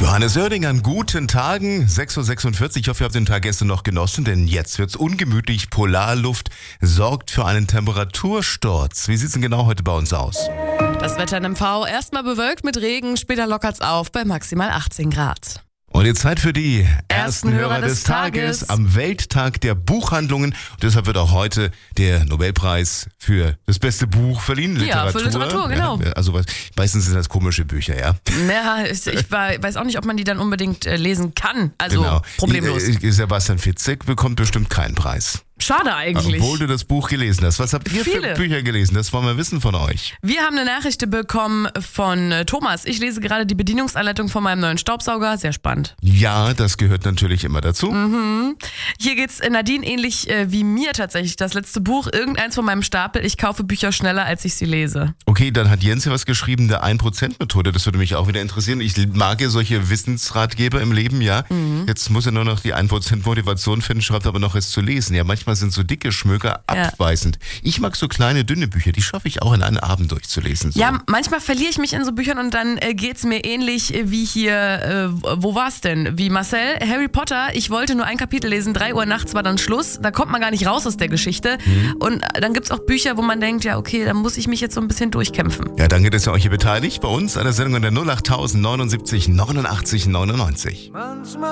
Johannes Oerding an guten Tagen, 6.46 Uhr. Ich hoffe, ihr habt den Tag gestern noch genossen, denn jetzt wird's ungemütlich. Polarluft sorgt für einen Temperatursturz. Wie sieht's denn genau heute bei uns aus? Das Wetter in MV erstmal bewölkt mit Regen, später lockert's auf bei maximal 18 Grad. Und jetzt Zeit für die Ersten Hörer des Tages am Welttag der Buchhandlungen. Und deshalb wird auch heute der Nobelpreis für das beste Buch verliehen. Ja, für Literatur, genau. Ja, also meistens sind das komische Bücher, ja. Naja, ich weiß auch nicht, ob man die dann unbedingt lesen kann. Also Genau. problemlos. Sebastian Fitzek bekommt bestimmt keinen Preis. Schade eigentlich. Obwohl du das Buch gelesen hast. Was habt ihr für Bücher gelesen? Das wollen wir wissen von euch. Wir haben eine Nachricht bekommen von Thomas. Ich lese gerade die Bedienungsanleitung von meinem neuen Staubsauger. Sehr spannend. Ja, das gehört natürlich immer dazu. Hier geht's Nadine ähnlich wie mir tatsächlich. Das letzte Buch, irgendeins von meinem Stapel. Ich kaufe Bücher schneller, als ich sie lese. Okay, dann hat Jens ja was geschrieben, der 1%-Methode. Das würde mich auch wieder interessieren. Ich mag ja solche Wissensratgeber im Leben, ja. Jetzt muss er nur noch die 1% Motivation finden, schreibt aber noch es zu lesen. Ja, manchmal sind so dicke Schmöker abweisend. Ich mag so kleine, dünne Bücher, die schaffe ich auch in einem Abend durchzulesen. So. Ja, manchmal verliere ich mich in so Büchern und dann geht's mir ähnlich wie hier, wo war's denn? Wie Marcel, Harry Potter, ich wollte nur ein Kapitel lesen, 3 Uhr nachts war dann Schluss, da kommt man gar nicht raus aus der Geschichte. Und dann gibt's auch Bücher, wo man denkt, ja okay, da muss ich mich jetzt so ein bisschen durchkämpfen. Ja, danke, dass ihr euch hier beteiligt bei uns an der Sendung in der 08000 79 89 99.